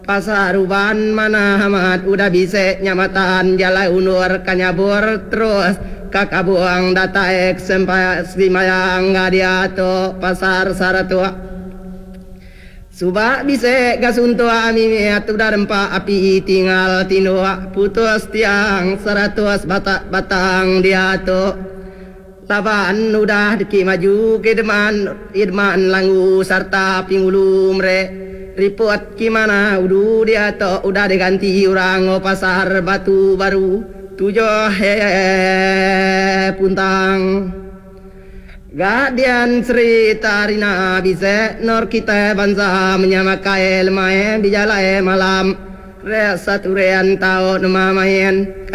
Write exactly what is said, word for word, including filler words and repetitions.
Pasaruban mana hamat udah bisa nyamatan jala unur kanyabur terus kakabuang data ek sempai simayang ngadiato pasar saratua suba bisa gasuntua ami atu darempa api tinggal tinua putus tiang seratus batak batang diato laban udah deki maju ke depan idman langu serta pinggulu mre report gimana udah dia to udah diganti orang pasar batu baru tujuh he puntang gadian cerita rina bisa nor kita bangsa menyamakai main di jalan malam re satu rean tahun mamain